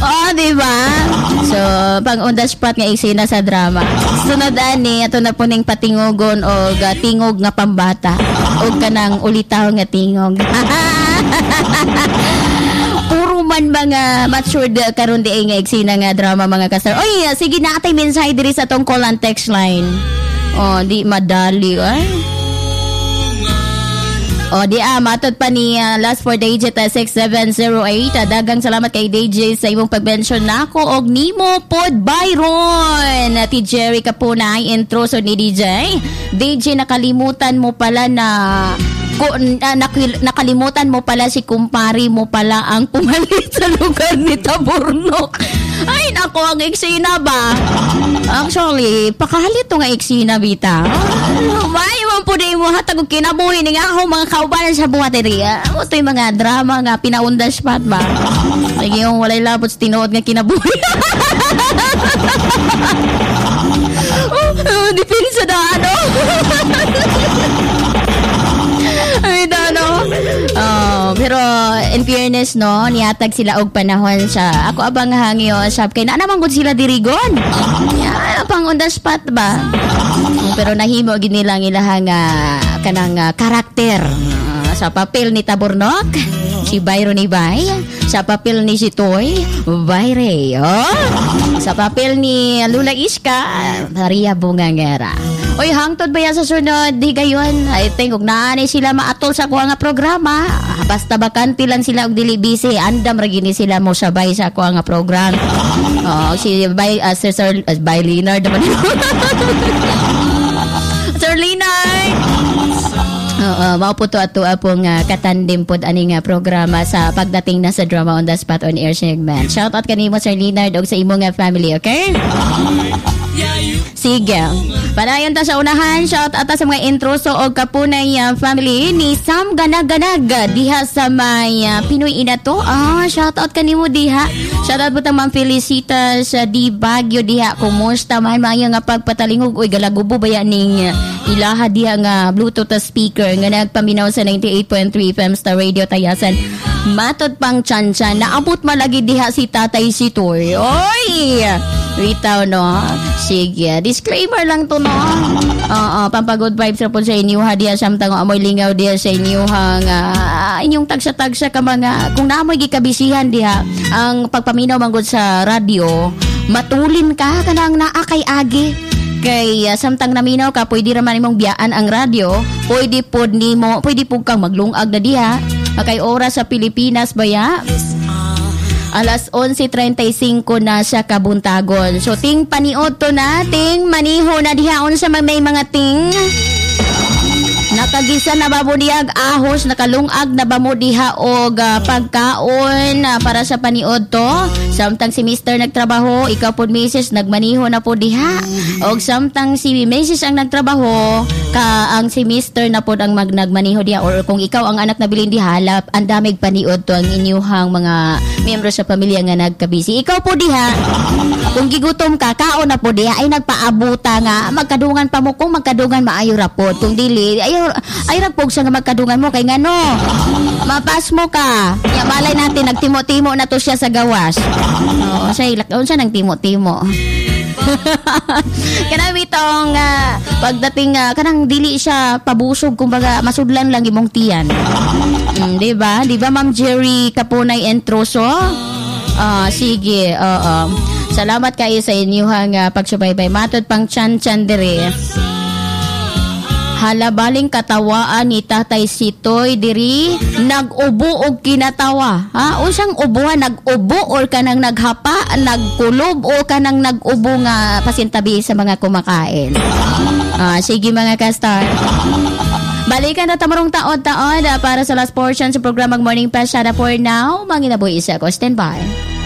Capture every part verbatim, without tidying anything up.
Oh, di ba? So, pang on the spot nga eksena sa drama. Sunod ani, ato na po ning patingogon o uh, tingog nga pambata. O kanang ulitaw nga tingog. Puro man mga matured karon di nga eksena nga drama mga kasar. Oy, sige na atay mensahe diri sa tong call and text line. Oh, di madali ay. O, di ah, matod pa ni uh, last four digit uh, six seven zero eight. Uh, dagang salamat kay D J sa imong pag-mention nako og nimo pod Byron. Uh, ti Jerry ka po na intro so ni D J. D J nakalimutan mo pala na ko, uh, nakil, nakalimutan mo pala si kumpari mo pala ang pumalit sa lugar ni Tabornok. Ay, nako, ang eksena ba? Actually, pakahalit to nga eksena, bita. May man po din mo hatag og kinabuhi ni nga ako mga kaubanan sa buhateriya. O ito'y mga drama nga pinaunda spot ba? Sige yung walay labot sa tinuod nga kinabuhi. Oh, dipinsa na ano? Ay, no. Oh, pero in fairness no, niatag sila og panahon sa ako abang hangyo sa kay na naman gud sila dirigon. Yeah, pang on the spot ba? Pero nahimo gid nila ang ilahang uh, kanang uh, karakter uh, sa papel ni Tabornok, si Byron Ibay, sa papel ni si Toy, Bayre, oh? Sa papel ni Lula Iska, Maria Bungangera. Oy, hangtod ba yan sa sunod? Di gayon. I think, kung naanay sila maatol sa kuha nga programa, basta bakante lang sila og dili busy, andam ragini sila mo sabay sa kuha nga program. Oh, si Bay, uh, Sir, Sir, uh, Bay Leonard naman. Sir Leonard! Oo, maupo to ato apong uh, katandim pod ani nga programa sa pagdating na sa Drama on the Spot on Air segment. Shout out kanimo Sir Leonard og sa imong nga family, okay? Sige. Padayon ta sa unahan, shout out sa mga intruso o kapunay uh, family ni Sam Ganag-Ganag diha sa may uh, Pinoy Inato. Ah, shout out kanimo diha. Shout out butang Ma'am Felicitas sa uh, di Baguio diha. Kumusta man maya nga pagpatalingog oy galagubo baya ning uh, ilaha diha nga Bluetooth speaker nga nagpaminaw sa ninety-eight point three F M Star Radio Tayasan. Matod pang tsansyan, naabot malagi diha si Tatay Sitoy. Oy! Witaw, no? Sige, disclaimer lang to, no? Oo, pampagood vibes na po sa inyo, ha? Diya samtang amoy lingaw diya sa inyo, hang uh, inyong tagsa-tagsa ka mga, kung naamoy gikabisihan diha, ang pagpaminaw manggod sa radio, matulin ka, kanang naakay-agi. Kay uh, samtang naminaw ka, pwede raman imong biyaan ang radio, pwede po nimo, pwede po kang maglungag na diha, kay oras sa Pilipinas ba ya? Alas eleven thirty-five na sa kabuntagon. So, ting paniod to na, ting maniho na dihaon sa may mga ting. Nakagisa na ba mo diyag ahos, nakalungag na ba mo diha og uh, pagkaon uh, para sa paniod to? Samtang si Mister nagtrabaho, ikaw po Missus nagmaniho na po diha. Og samtang si Missus ang nagtrabaho, ka ang si Mister na po ang mag nagmaniho diha. Or kung ikaw ang anak na bilin diha, lap, ang damig paniod to ang inyuhang mga miyembro sa pamilya nga nagkabisi. Ikaw po diha, kung gigutom ka, kaon na po diha, ay nagpaabuta nga, magkadungan pa mo kung magkadungan maayo rapod. Kung dili, ay ay ragpog sa nga magkadungan mo kay ngano mapas mo ka ya balay natin nagtimo-timo na to siya sa gawas. Oo, sa ilakaon siya nang timo-timo. Kanami tong uh, pagdating uh, kanang dili siya pabusog kumbaga masudlan lang imong tiyan. Mm, di ba? Di ba Ma'am Jerry Kapunay Entroso? Ah, uh, sige. Oo. Uh, uh. Salamat kayo sa inyo hang uh, pagsubaybay. Matod pang chan-chan dire. Halabaling katawaan ni Tatay Sitoy diri nag-ubo og kinatawa. Ha? Usang ubuhan nag-ubo or kanang naghapa, nagkulob o kanang nag-ubo nga pasintabi sa mga kumakain. Ah, sige mga ka-star. Balikan na tamarong taod-taod para sa last portion sa programang Morning Pasada for now. Manginaboy isa ko. Stand by.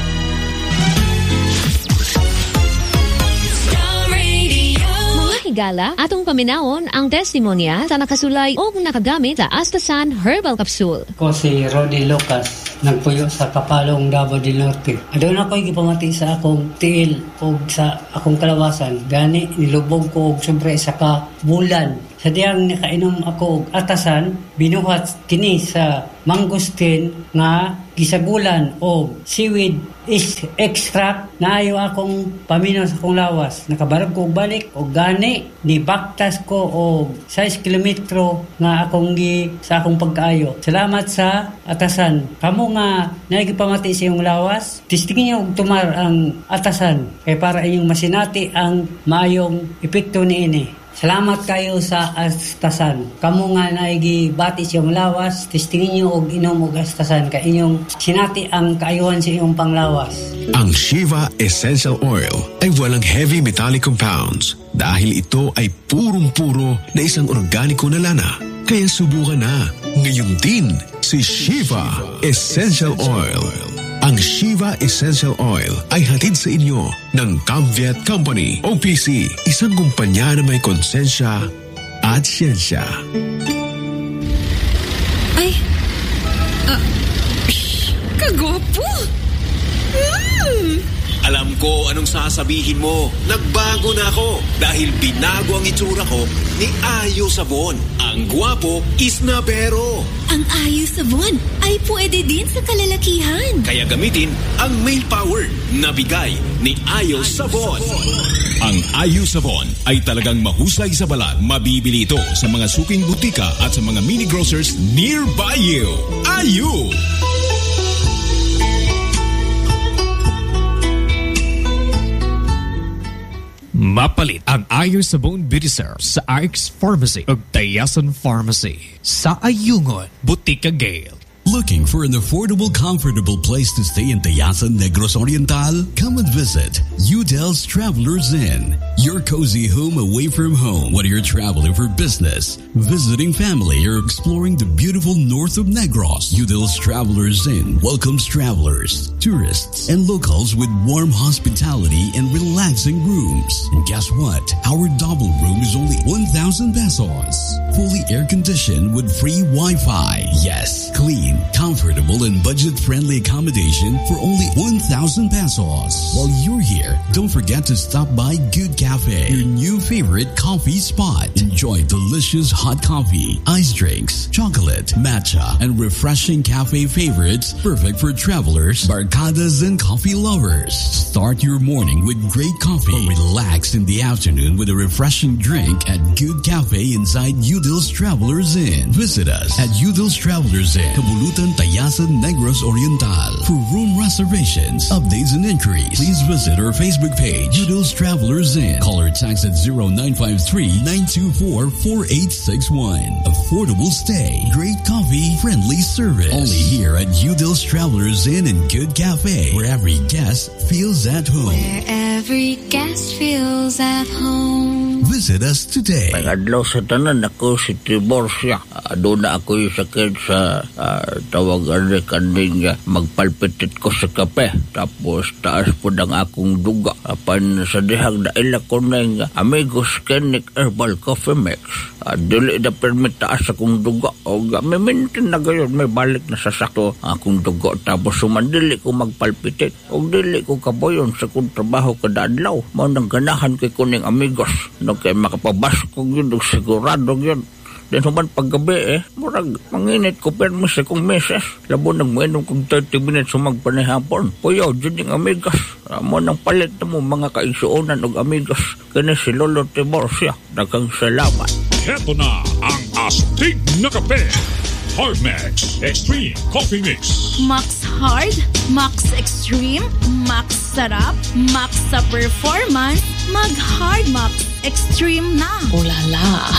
Gala, atong paminawon ang testimonya sa nakasulay o nakagamit sa Astasan Herbal Capsule. Ko si Rodi Lucas, nagpuyo sa Kapalong, Davao del Norte. Doon ako'y gipamati sa akong tiil o sa akong kalawasan. Gani, nilubog ko og siyempre sa ka bulan. sa diyang nakainom ako og atasan, binuhat kini sa mangustin nga gisagulan og seaweed is extract na ayo akong paminom sa akong lawas. Nakabarog ko og balik og gani ni baktas ko og sais kilometro nga akong gi sa akong pagkaayo. Salamat sa atasan. Kamo nga nagipamati sa iyong lawas, tistingin niyo og tumar ang atasan kay para inyong masinati ang maayong epekto niini. Salamat kayo sa astasan. Kamu nga naigibati siyang lawas, testingin niyo og inom og astasan kay inyong sinati ang kaayuhan sa iyong panglawas. Ang Shiva Essential Oil ay walang heavy metallic compounds dahil ito ay purong-puro na isang organiko na lana. Kaya subukan na ngayon din si Shiva Essential Oil. Ang Shiva Essential Oil ay hatid sa inyo ng Camviet Company o P C, isang kumpanya na may konsensya at siyensya. Ay, uh, shh, kagwapo! Mm. Alam ko anong sasabihin mo. Nagbago na ako dahil binago ang itsura ko ni Ayo Sabon. Ang gwapo is na pero. Ang Ayo Sabon ay pwede din sa kalalakihan. Kaya gamitin ang male power na bigay ni Ayo Sabon. Ang Ayo Sabon ay talagang mahusay sa balat. Mabibili ito sa mga suking butika at sa mga mini grocers nearby you. Ayo! Mapalit ang Ayo Sabon Beauty Serum sa R X Pharmacy ug Tayasan Pharmacy sa Ayungon, Butika Gale. Looking for an affordable, comfortable place to stay in Tayasan, Negros Oriental? Come and visit Udel's Travelers Inn, your cozy home away from home. Whether you're traveling for business, visiting family, or exploring the beautiful north of Negros, Udel's Travelers Inn welcomes travelers, tourists, and locals with warm hospitality and relaxing rooms. And guess what? Our double room is only one thousand pesos. Fully air-conditioned with free Wi-Fi. Yes, clean, comfortable, and budget-friendly accommodation for only one thousand pesos. While you're here, don't forget to stop by Good Cafe, your new favorite coffee spot. Enjoy delicious hot coffee, ice drinks, chocolate, matcha, and refreshing cafe favorites perfect for travelers, barcadas, and coffee lovers. Start your morning with great coffee or relax in the afternoon with a refreshing drink at Good Cafe inside Udel's Travelers Inn. Visit us at Udel's Travelers Inn, Kabulutan, Tayasan, Negros Oriental. For room reservations, updates, and inquiries, please visit our Facebook page, Udel's Travelers Inn. Call or text at zero nine five three, nine two four, four eight six one. Affordable stay, great coffee, friendly service. Only here at Udel's Travelers Inn and Good Cafe, where every guest feels at home. Where every guest feels at home. Visit us today. Pag-adlaw sa tanan ako si Tiborcia. Uh, doon na ako yung sakit sa uh, tawagan ni kanding uh, magpalpitit ko sa kape. Tapos taas po ng akong duga. Apan sa dihang daila ko na yung uh, Amigos Kenik Herbal Coffee Mix. Uh, dili na permit taas akong duga. O uh, may mintin na gayon, may balik na sa sakto akong duga. Tapos sumandili ko magpalpitit. O dili ko kaboyon sa kong trabaho kada adlaw. Mao nang ganahan kay kuning amigos. No kay makapabasko yun, sigurado yun. Then human paggabi eh, murag manginit ko permis sa kong meses. Labo nang mainom kong thirty minutes sumagpanihapon. Puyaw, dyan yung amigos. Amo nang palit na mo mga kaigsuonan og amigos. Kani si Lolo Tiborcia. Dagang salamat. Heto na ang astig na kape. Hard Max Extreme Coffee Mix. Max Hard, Max Extreme, Max Sarap, Max sa performance, mag Hard Max Extreme na. Ulala.